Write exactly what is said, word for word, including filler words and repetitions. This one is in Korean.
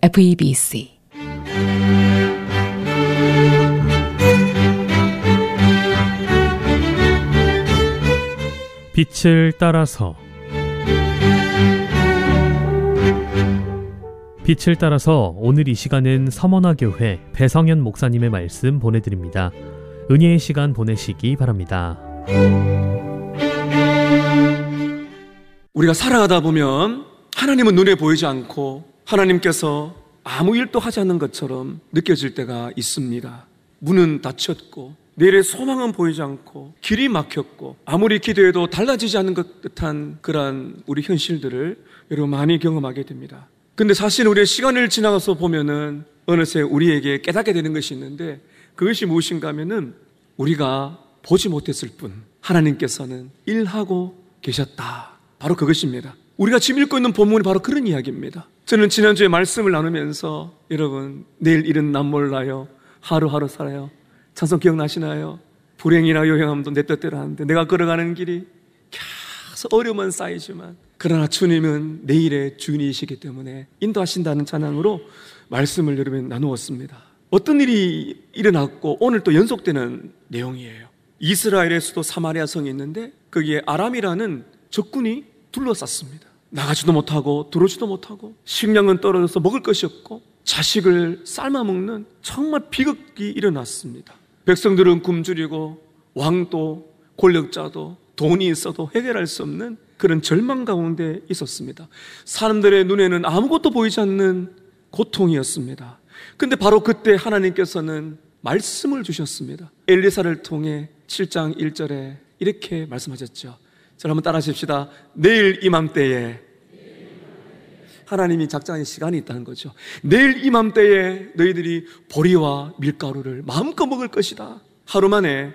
에프이비씨 빛을 따라서 빛을 따라서 오늘 이 시간은 서머나교회 배성현 목사님의 말씀 보내드립니다. 은혜의 시간 보내시기 바랍니다. 우리가 살아가다 보면 하나님은 눈에 보이지 않고 하나님께서 아무 일도 하지 않는 것처럼 느껴질 때가 있습니다. 문은 닫혔고 내일의 소망은 보이지 않고 길이 막혔고 아무리 기도해도 달라지지 않는 것 같은 그러한 우리 현실들을 여러분 많이 경험하게 됩니다. 근데 사실 우리의 시간을 지나가서 보면은 어느새 우리에게 깨닫게 되는 것이 있는데 그것이 무엇인가 하면은 우리가 보지 못했을 뿐 하나님께서는 일하고 계셨다. 바로 그것입니다. 우리가 지금 읽고 있는 본문이 바로 그런 이야기입니다. 저는 지난주에 말씀을 나누면서 여러분 내일 일은 남 몰라요. 하루하루 살아요. 찬송 기억나시나요? 불행이나 요행함도 내 뜻대로 하는데 내가 걸어가는 길이 계속 어려움은 쌓이지만 그러나 주님은 내일의 주인이시기 때문에 인도하신다는 찬양으로 말씀을 여러분 나누었습니다. 어떤 일이 일어났고 오늘 또 연속되는 내용이에요. 이스라엘의 수도 사마리아 성이 있는데 거기에 아람이라는 적군이 둘러쌌습니다. 나가지도 못하고 들어오지도 못하고 식량은 떨어져서 먹을 것이 없고 자식을 삶아먹는 정말 비극이 일어났습니다. 백성들은 굶주리고 왕도 권력자도 돈이 있어도 해결할 수 없는 그런 절망 가운데 있었습니다. 사람들의 눈에는 아무것도 보이지 않는 고통이었습니다. 근데 바로 그때 하나님께서는 말씀을 주셨습니다. 엘리사를 통해 칠 장 일 절에 이렇게 말씀하셨죠. 자, 한번 따라 하십시다. 내일 이맘때에 하나님이 작정한 시간이 있다는 거죠. 내일 이맘때에 너희들이 보리와 밀가루를 마음껏 먹을 것이다. 하루 만에